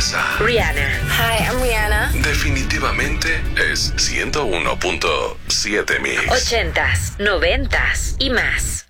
casa. Rihanna. Hi, I'm Rihanna. Definitivamente es 101.7 Mix. 80s, 90s y más.